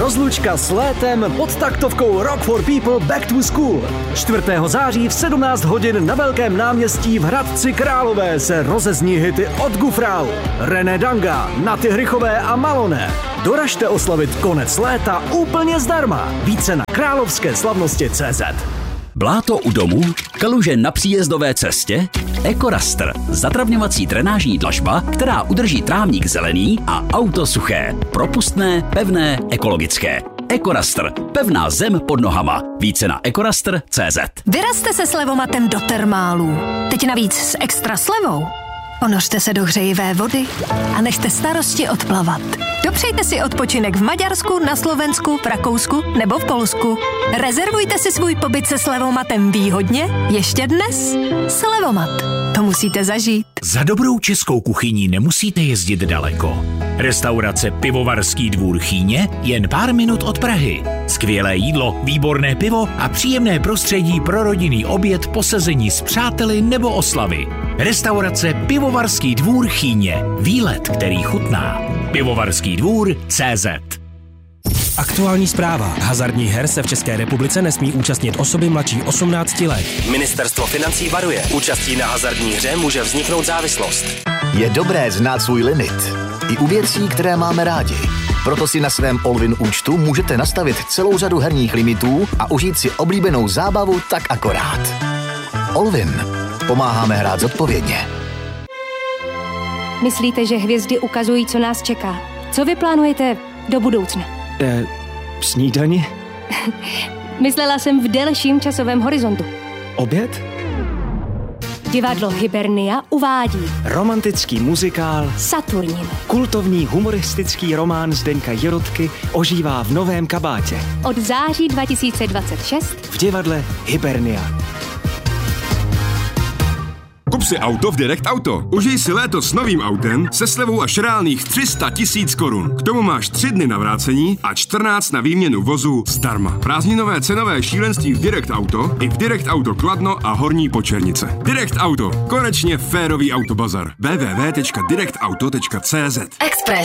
rozlučka s létem pod taktovkou Rock for People Back to School. 4. září v 17 hodin na Velkém náměstí v Hradci Králové se rozezní hity od Gufrau, René Danga, Naty Hrychové a Malone. Doražte oslavit konec léta úplně zdarma. Více na královskéslavnosti.cz. Bláto u domu, kaluže na příjezdové cestě, EcoRaster, zatravňovací drenážní dlažba, která udrží trávník zelený a auto suché, propustné, pevné, ekologické. EcoRaster, pevná zem pod nohama. Více na EcoRaster.cz. Vyrazte se slevomatem do termálů. Teď navíc s extra slevou. Ponořte se do hřejivé vody a nechte starosti odplavat. Dopřejte si odpočinek v Maďarsku, na Slovensku, v Rakousku nebo v Polsku. Rezervujte si svůj pobyt se slevomatem výhodně ještě dnes. Slevomat. To musíte zažít. Za dobrou českou kuchyní nemusíte jezdit daleko. Restaurace Pivovarský dvůr Chýně jen pár minut od Prahy. Skvělé jídlo, výborné pivo a příjemné prostředí pro rodinný oběd, posezení s přáteli nebo oslavy. Restaurace Pivovarský dvůr Chýně. Výlet, který chutná. Pivovarský dvůr.cz. Aktuální zpráva. Hazardních her se v České republice nesmí účastnit osoby mladší 18 let. Ministerstvo financí varuje. Účastí na hazardní hře může vzniknout závislost. Je dobré znát svůj limit. I u věcí, které máme rádi. Proto si na svém Allwin účtu můžete nastavit celou řadu herních limitů a užít si oblíbenou zábavu tak akorát. Allwin. Pomáháme hrát zodpovědně. Myslíte, že hvězdy ukazují, co nás čeká? Co vy plánujete do budoucna? Snídani? Myslela jsem v delším časovém horizontu. Oběd? Divadlo Hibernia uvádí Romantický muzikál Saturnin. Kultovní humoristický román Zdeňka Jirotky ožívá v Novém kabátě. Od září 2026 v divadle Hibernia. Kup si auto v Direct Auto. Užij si léto s novým autem se slevou až reálných 300 000 korun. K tomu máš 3 dny na vrácení a 14 na výměnu vozu zdarma. Prázdninové cenové šílenství v Direct Auto i v Direct Auto Kladno a Horní Počernice. Direct Auto. Konečně férový autobazar. www.directauto.cz. Express.